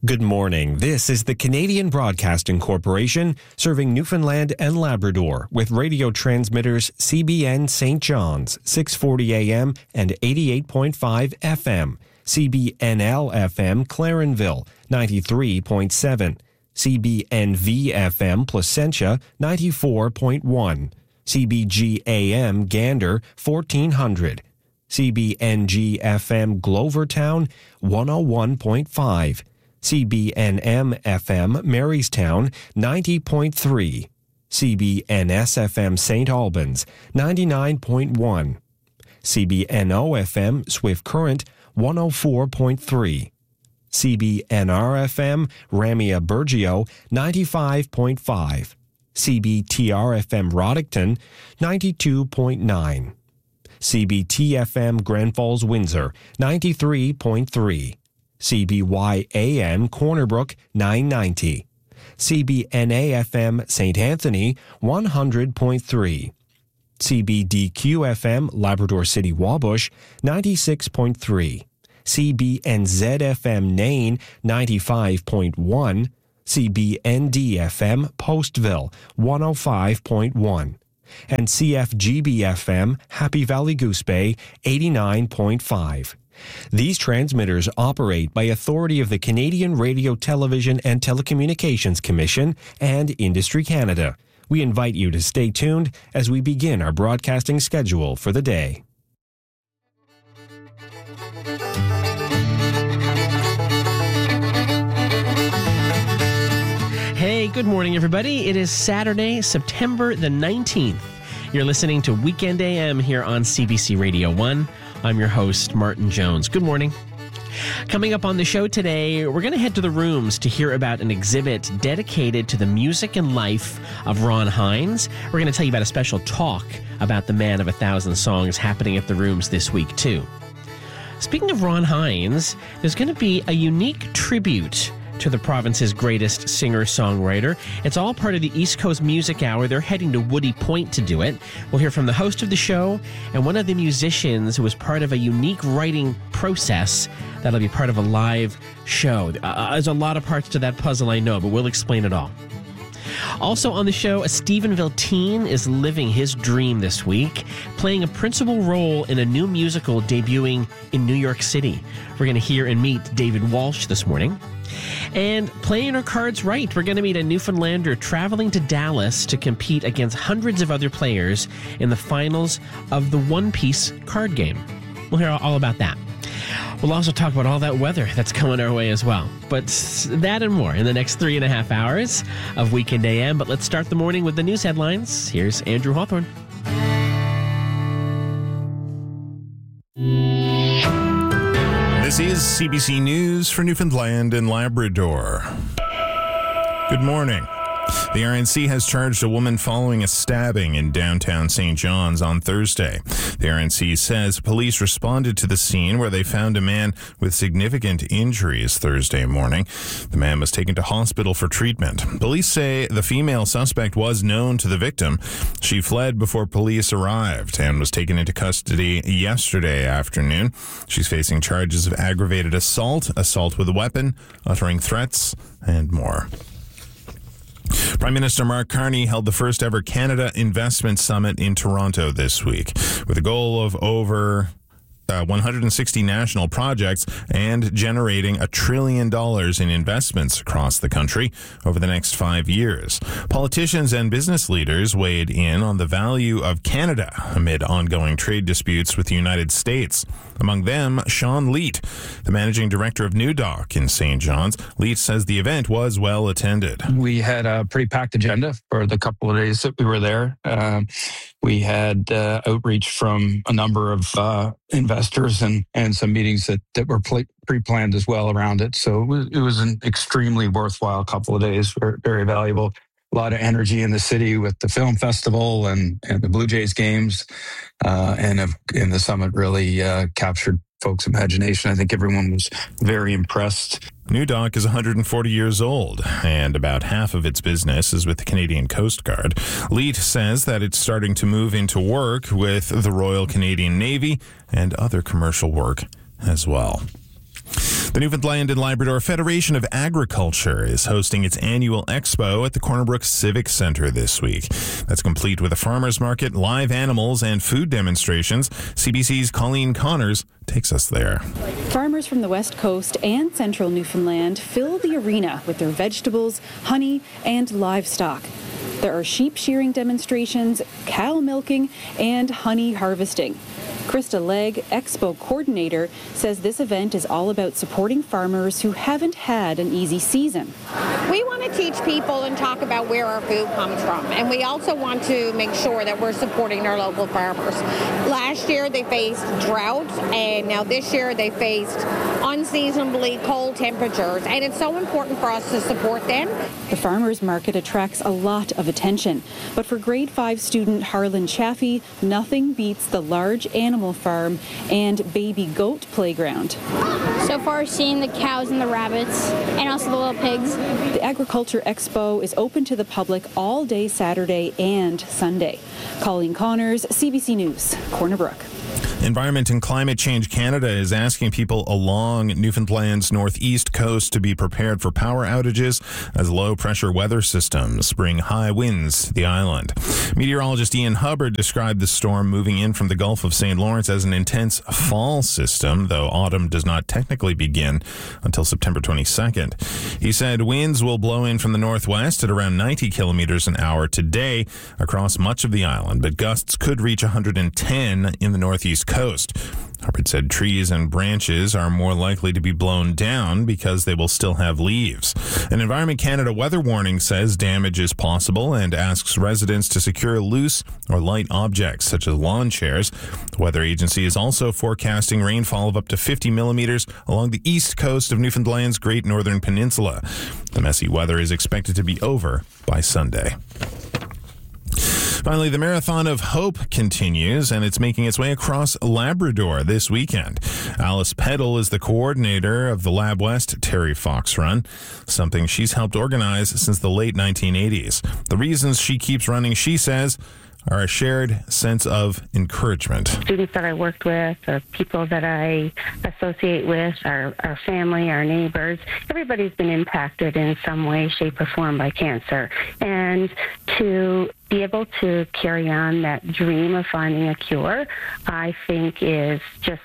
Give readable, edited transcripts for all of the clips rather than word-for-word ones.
Good morning. This is the Canadian Broadcasting Corporation, serving Newfoundland and Labrador with radio transmitters CBN St. John's, 640 AM and 88.5 FM, CBNL FM Clarenville, 93.7, CBNV FM Placentia, 94.1, CBG AM Gander, 1400, CBNG FM Glovertown, 101.5, CBNM FM Marystown, 90.3. CBNS FM St. Albans, 99.1. CBNO FM Swift Current, 104.3. CBNR FM Ramia Bergio, 95.5. CBTR FM Roddickton, 92.9. CBT FM Grand Falls Windsor, 93.3. CBY-AM Corner Brook, 990. CBNA-FM St. Anthony, 100.3. CBDQ-FM Labrador City Wabush, 96.3. CBNZ-FM Nain, 95.1. CBND-FM Postville, 105.1. And CFGB-FM Happy Valley Goose Bay, 89.5. These transmitters operate by authority of the Canadian Radio, Television and Telecommunications Commission and Industry Canada. We invite you to stay tuned as we begin our broadcasting schedule for the day. Hey, good morning, everybody. It is Saturday, September the 19th. You're listening to Weekend AM here on CBC Radio 1. I'm your host, Martin Jones. Good morning. Coming up on the show today, we're going to head to the Rooms to hear about an exhibit dedicated to the music and life of Ron Hynes. We're going to tell you about a special talk about the Man of 1,000 Songs happening at the Rooms this week, too. Speaking of Ron Hynes, there's going to be a unique tribute to the province's greatest singer-songwriter. It's all part of the East Coast Music Hour. They're heading to Woody Point to do it. We'll hear from the host of the show and one of the musicians who was part of a unique writing process that'll be part of a live show. There's a lot of parts to that puzzle, I know, but we'll explain it all. Also on the show, a Stephenville teen is living his dream this week, playing a principal role in a new musical debuting in New York City. We're going to hear and meet David Walsh this morning. And playing our cards right, we're going to meet a Newfoundlander traveling to Dallas to compete against hundreds of other players in the finals of the One Piece card game. We'll hear all about that. We'll also talk about all that weather that's coming our way as well. But that and more in the next 3.5 hours of Weekend AM. But let's start the morning with the news headlines. Here's Andrew Hawthorne. This is CBC News for Newfoundland and Labrador. Good morning. The RNC has charged a woman following a stabbing in downtown St. John's on Thursday. The RNC says police responded to the scene where they found a man with significant injuries Thursday morning. The man was taken to hospital for treatment. Police say the female suspect was known to the victim. She fled before police arrived and was taken into custody yesterday afternoon. She's facing charges of aggravated assault, assault with a weapon, uttering threats, and more. Prime Minister Mark Carney held the first ever Canada Investment Summit in Toronto this week, with a goal of over 160 national projects and generating $1 trillion in investments across the country over the next 5 years. Politicians and business leaders weighed in on the value of Canada amid ongoing trade disputes with the United States. Among them, Sean Leet, the managing director of New Dock in St. John's. Leet says the event was well attended. We had a pretty packed agenda for the couple of days that we were there. We had outreach from a number of investors and some meetings that were pre-planned as well around it. So it was an extremely worthwhile couple of days, very valuable. A lot of energy in the city with the film festival and the Blue Jays games. And the summit really captured folks' imagination. I think everyone was very impressed. New Dock is 140 years old, and about half of its business is with the Canadian Coast Guard. Leet says that it's starting to move into work with the Royal Canadian Navy and other commercial work as well. The Newfoundland and Labrador Federation of Agriculture is hosting its annual expo at the Corner Brook Civic Centre this week. That's complete with a farmers market, live animals, and food demonstrations. CBC's Colleen Connors takes us there. Farmers from the West Coast and central Newfoundland fill the arena with their vegetables, honey, and livestock. There are sheep shearing demonstrations, cow milking, and honey harvesting. Krista Legg, Expo coordinator, says this event is all about supporting farmers who haven't had an easy season. We want to teach people and talk about where our food comes from, and we also want to make sure that we're supporting our local farmers. Last year they faced drought, and now this year they faced unseasonably cold temperatures, and it's so important for us to support them. The farmers market attracts a lot of attention, but for grade 5 student Harlan Chaffee, nothing beats the large animal farm and baby goat playground. So far, seeing the cows and the rabbits and also the little pigs. The Agriculture Expo is open to the public all day Saturday and Sunday. Colleen Connors, CBC News, Corner Brook. Environment and Climate Change Canada is asking people along Newfoundland's northeast coast to be prepared for power outages as low-pressure weather systems bring high winds to the island. Meteorologist Ian Hubbard described the storm moving in from the Gulf of St. Lawrence as an intense fall system, though autumn does not technically begin until September 22nd. He said winds will blow in from the northwest at around 90 kilometers an hour today across much of the island, but gusts could reach 110 in the northeast coast. Hubbard said trees and branches are more likely to be blown down because they will still have leaves. An Environment Canada weather warning says damage is possible and asks residents to secure loose or light objects such as lawn chairs. The weather agency is also forecasting rainfall of up to 50 millimeters along the east coast of Newfoundland's Great Northern Peninsula. The messy weather is expected to be over by Sunday. Finally, the Marathon of Hope continues, and it's making its way across Labrador this weekend. Alice Peddle is the coordinator of the Lab West Terry Fox Run, something she's helped organize since the late 1980s. The reasons she keeps running, she says, are a shared sense of encouragement. Students that I worked with, or people that I associate with, our family, our neighbors, everybody's been impacted in some way, shape, or form by cancer. And to be able to carry on that dream of finding a cure, I think is just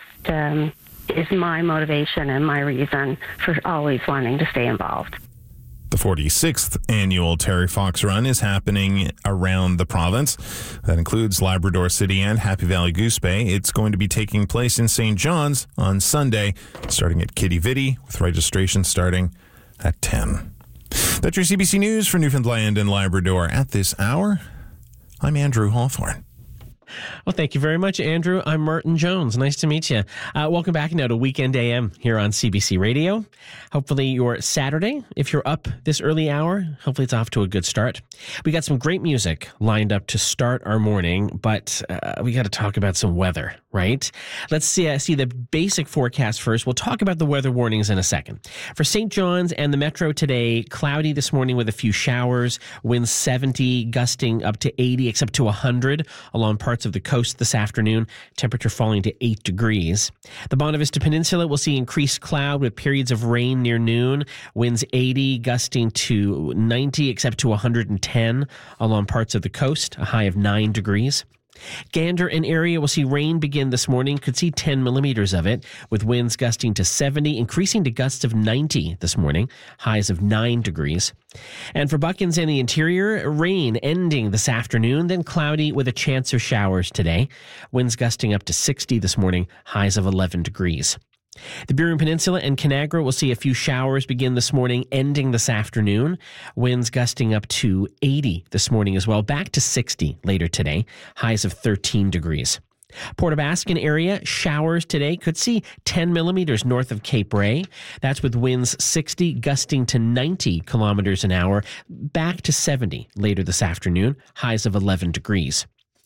is my motivation and my reason for always wanting to stay involved. The 46th annual Terry Fox Run is happening around the province. That includes Labrador City and Happy Valley Goose Bay. It's going to be taking place in St. John's on Sunday, starting at Kitty Vitty, with registration starting at 10. That's your CBC News for Newfoundland and Labrador at this hour. I'm Andrew Hawthorne. Well, thank you very much, Andrew. I'm Martin Jones. Nice to meet you. Welcome back now to Weekend AM here on CBC Radio. Hopefully your Saturday, if you're up this early hour, hopefully it's off to a good start. We got some great music lined up to start our morning, but we got to talk about some weather, right? Let's see the basic forecast first. We'll talk about the weather warnings in a second. For St. John's and the Metro today, cloudy this morning with a few showers, winds 70, gusting up to 80, except to 100 along parts of the coast this afternoon, temperature falling to 8 degrees. The Bonavista Peninsula will see increased cloud with periods of rain near noon, winds 80, gusting to 90, except to 110 along parts of the coast, a high of 9 degrees. Gander and area will see rain begin this morning, could see 10 millimeters of it, with winds gusting to 70, increasing to gusts of 90 this morning, highs of 9 degrees. And for Buckins and the interior, rain ending this afternoon, then cloudy with a chance of showers today. Winds gusting up to 60 this morning, highs of 11 degrees. The Burin Peninsula and Canagra will see a few showers begin this morning, ending this afternoon. Winds gusting up to 80 this morning as well, back to 60 later today, highs of 13 degrees. Port aux Basques area, showers today, could see 10 millimeters north of Cape Ray. That's with winds 60, gusting to 90 kilometers an hour, back to 70 later this afternoon, highs of 11 degrees.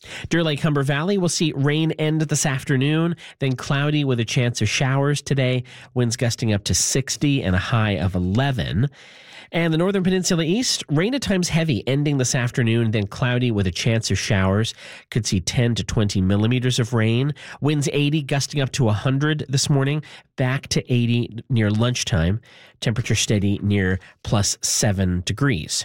Deer Lake, Humber Valley will see rain end this afternoon, then cloudy with a chance of showers today. Winds gusting up to 60 and a high of 11. And the Northern Peninsula East, rain at times heavy, ending this afternoon, then cloudy with a chance of showers. Could see 10 to 20 millimeters of rain. Winds 80, gusting up to 100 this morning, back to 80 near lunchtime. Temperature steady near plus 7 degrees.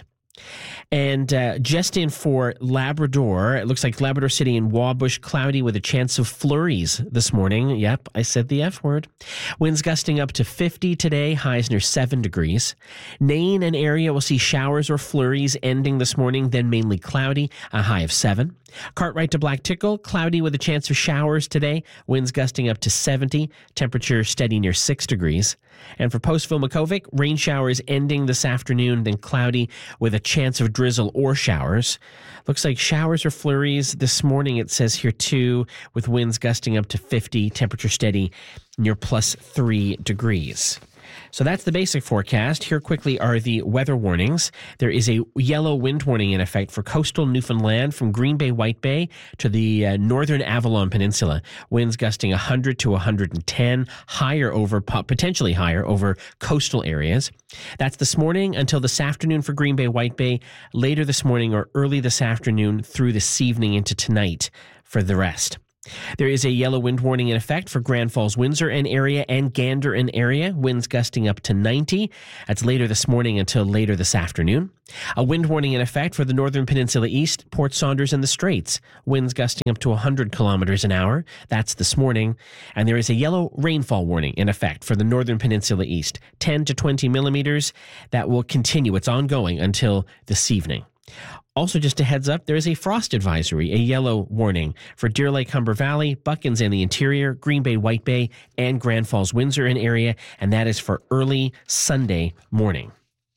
And just in for Labrador, it looks like Labrador City and Wabush, cloudy with a chance of flurries this morning. Yep, I said the F word. Winds gusting up to 50 today, highs near 7 degrees. Nain and area will see showers or flurries ending this morning, then mainly cloudy, a high of 7. Cartwright to Black Tickle, cloudy with a chance of showers today, winds gusting up to 70, temperature steady near 6 degrees. And for Postville Makovic, rain showers ending this afternoon, then cloudy with a chance of drizzle or showers. Looks like showers or flurries this morning, it says here too, with winds gusting up to 50, temperature steady near plus 3 degrees. So that's the basic forecast. Here quickly are the weather warnings. There is a yellow wind warning in effect for coastal Newfoundland from Green Bay, White Bay to the northern Avalon Peninsula. Winds gusting 100 to 110, potentially higher over coastal areas. That's this morning until this afternoon for Green Bay, White Bay, later this morning or early this afternoon through this evening into tonight for the rest. There is a yellow wind warning in effect for Grand Falls, Windsor and area and Gander and area. Winds gusting up to 90. That's later this morning until later this afternoon. A wind warning in effect for the Northern Peninsula East, Port Saunders and the Straits. Winds gusting up to 100 kilometers an hour. That's this morning. And there is a yellow rainfall warning in effect for the Northern Peninsula East, 10 to 20 millimeters. That will continue. It's ongoing until this evening. Also, just a heads up, there is a frost advisory, a yellow warning for Deer Lake, Humber Valley, Buckens and the interior, Green Bay, White Bay, and Grand Falls, Windsor and area, and that is for early Sunday morning.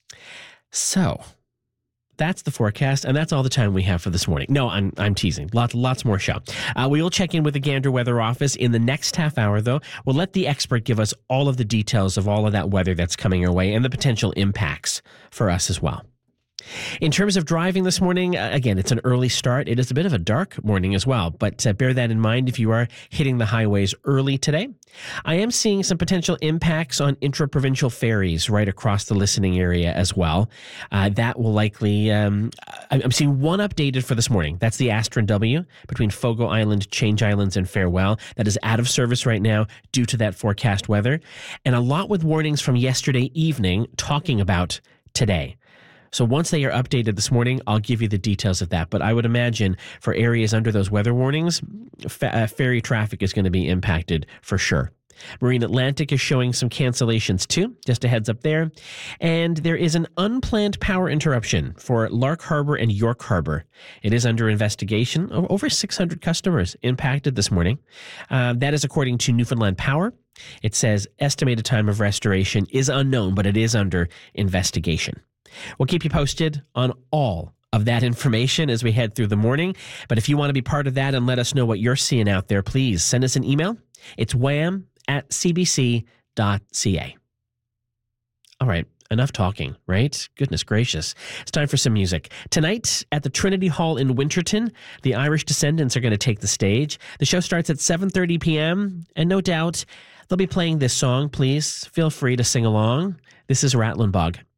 So that's the forecast, and that's all the time we have for this morning. No, I'm teasing. Lots more show. We will check in with the Gander Weather Office in the next half hour, though. We'll let the expert give us all of the details of all of that weather that's coming our way and the potential impacts for us as well. In terms of driving this morning, again, it's an early start. It is a bit of a dark morning as well, but bear that in mind if you are hitting the highways early today. I am seeing some potential impacts on intra-provincial ferries right across the listening area as well. That will likely, I'm seeing one updated for this morning. That's the Astron W between Fogo Island, Change Islands, and Farewell. That is out of service right now due to that forecast weather. And a lot with warnings from yesterday evening talking about today. So once they are updated this morning, I'll give you the details of that. But I would imagine for areas under those weather warnings, ferry traffic is going to be impacted for sure. Marine Atlantic is showing some cancellations too, just a heads up there. And there is an unplanned power interruption for Lark Harbor and York Harbor. It is under investigation. Over 600 customers impacted this morning. That is according to Newfoundland Power. It says estimated time of restoration is unknown, but it is under investigation. We'll keep you posted on all of that information as we head through the morning. But if you want to be part of that and let us know what you're seeing out there, please send us an email. It's wham@cbc.ca. All right, enough talking, right? Goodness gracious. It's time for some music. Tonight at the Trinity Hall in Winterton, the Irish Descendants are going to take the stage. The show starts at 7:30 p.m., and no doubt they'll be playing this song. Please feel free to sing along. This is Rattling Bog.